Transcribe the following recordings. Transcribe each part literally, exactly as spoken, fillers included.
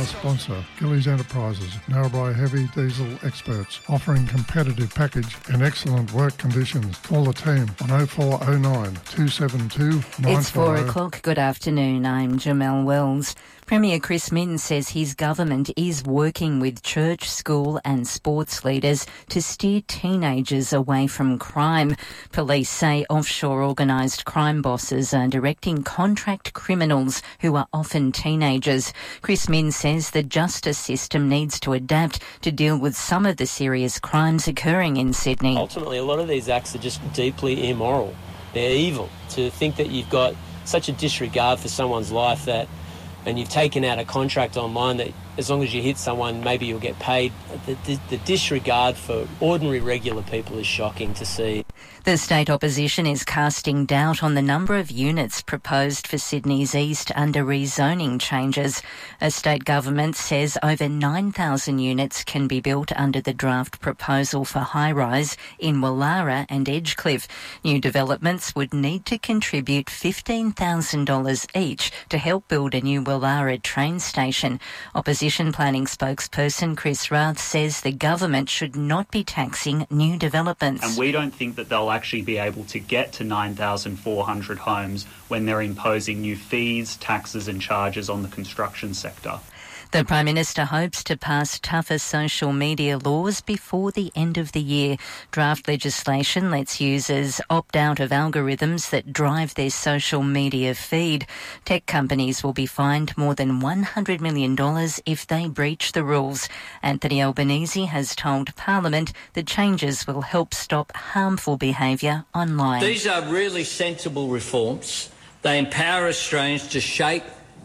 our sponsor, Gillies Enterprises, Narrabri Heavy Diesel experts, offering competitive package and excellent work conditions. Call the team on oh four oh nine, two seven two, nine four oh. It's four o'clock. Good afternoon. I'm Jamelle Wells. Premier Chris Minns says his government is working with church, school and sports leaders to steer teenagers away from crime. Police say offshore organised crime bosses are directing contract criminals who are often teenagers. Chris Minns says the justice system needs to adapt to deal with some of the serious crimes occurring in Sydney. Ultimately, a lot of these acts are just deeply immoral. They're evil. To think that you've got such a disregard for someone's life that and you've taken out a contract online that as long as you hit someone, maybe you'll get paid. The, the, the disregard for ordinary, regular people is shocking to see. The state opposition is casting doubt on the number of units proposed for Sydney's East under rezoning changes. A state government says over nine thousand units can be built under the draft proposal for high-rise in Wallara and Edgecliff. New developments would need to contribute fifteen thousand dollars each to help build a new Wallara train station. Opposition planning spokesperson Chris Rath says the government should not be taxing new developments. And we don't think that they'll actually be able to get to nine thousand four hundred homes when they're imposing new fees, taxes and charges on the construction sector. The Prime Minister hopes to pass tougher social media laws before the end of the year. Draft legislation lets users opt out of algorithms that drive their social media feed. Tech companies will be fined more than one hundred million dollars if they breach the rules. Anthony Albanese has told Parliament the changes will help stop harmful behaviour online. These are really sensible reforms. They empower Australians to shape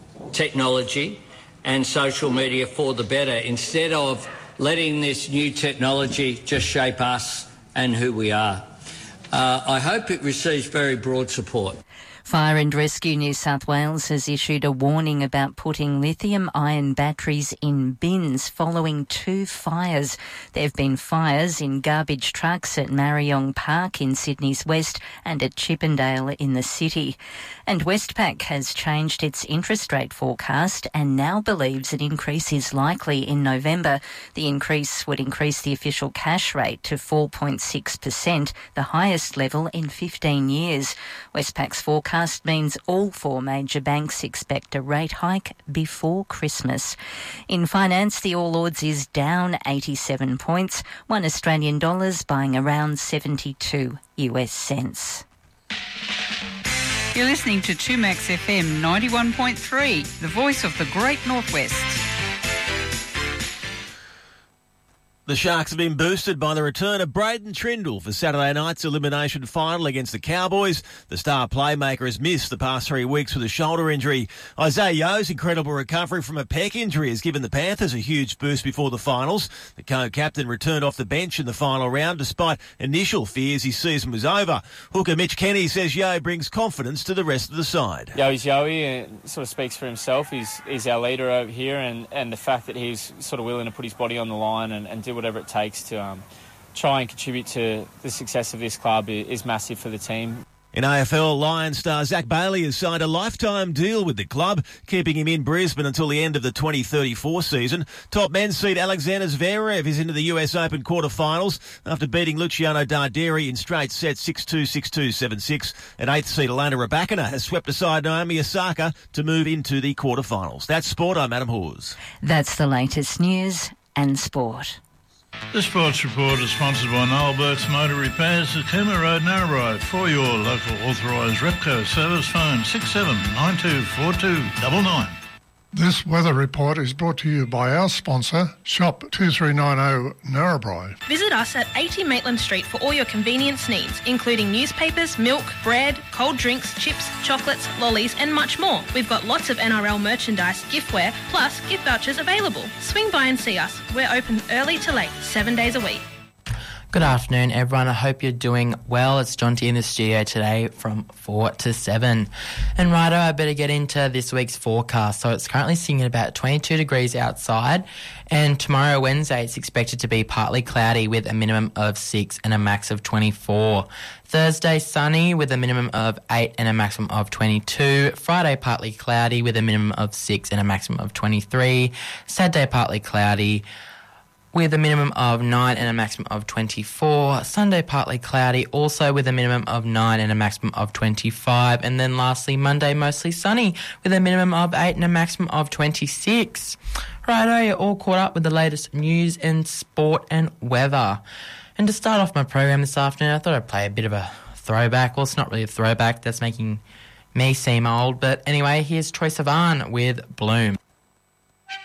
technology and social media for the better, instead of letting this new technology just shape us and who we are. Uh, I hope it receives very broad support. Fire and Rescue New South Wales has issued a warning about putting lithium-ion batteries in bins following two fires. There have been fires in garbage trucks at Mariong Park in Sydney's west and at Chippendale in the city. And Westpac has changed its interest rate forecast and now believes an increase is likely in November. The increase would increase the official cash rate to four point six percent, the highest level in fifteen years. Westpac's forecast means all four major banks expect a rate hike before Christmas. In finance, the All Ords is down eighty-seven points, one Australian dollars buying around seventy-two U S cents. You're listening to two Max F M ninety-one point three, the voice of the Great Northwest. The Sharks have been boosted by the return of Braden Trindle for Saturday night's elimination final against the Cowboys. The star playmaker has missed the past three weeks with a shoulder injury. Isaiah Yo's incredible recovery from a pec injury has given the Panthers a huge boost before the finals. The co-captain returned off the bench in the final round despite initial fears his season was over. Hooker Mitch Kenny says Yo brings confidence to the rest of the side. Yo's Yoey and sort of speaks for himself. He's, he's our leader over here, and, and the fact that he's sort of willing to put his body on the line and, and do whatever it takes to um, try and contribute to the success of this club is massive for the team. In A F L, Lions star Zach Bailey has signed a lifetime deal with the club, keeping him in Brisbane until the end of the twenty thirty-four season. Top men's seed Alexander Zverev is into the U S Open quarterfinals after beating Luciano Darderi in straight sets six two, six two, seven six. And eighth seed Elena Rybakina has swept aside Naomi Osaka to move into the quarterfinals. That's sport. I'm Adam Hawes. That's the latest news and sport. The Sports Report is sponsored by Noel Burke's Motor Repairs at Cooma Road, Narrabri. For your local authorised Repco service, phone six seven nine two four two nine nine. This weather report is brought to you by our sponsor, Shop two three nine zero Narrabri. Visit us at eighty Maitland Street for all your convenience needs, including newspapers, milk, bread, cold drinks, chips, chocolates, lollies and much more. We've got lots of N R L merchandise, giftware, plus gift vouchers available. Swing by and see us. We're open early to late, seven days a week. Good afternoon, everyone. I hope you're doing well. It's John T in the studio today from four to seven. And righto, I better get into this week's forecast. So it's currently sitting at about twenty-two degrees outside. And tomorrow, Wednesday, it's expected to be partly cloudy with a minimum of six and a max of twenty-four. Thursday, sunny with a minimum of eight and a maximum of twenty-two. Friday, partly cloudy with a minimum of six and a maximum of twenty-three. Saturday, partly cloudy with a minimum of nine and a maximum of twenty-four. Sunday, partly cloudy, also with a minimum of nine and a maximum of twenty-five. And then lastly, Monday, mostly sunny, with a minimum of eight and a maximum of twenty-six. Righto, you're all caught up with the latest news and sport and weather. And to start off my program this afternoon, I thought I'd play a bit of a throwback. Well, it's not really a throwback. That's making me seem old. But anyway, here's Troye Sivan with Bloom.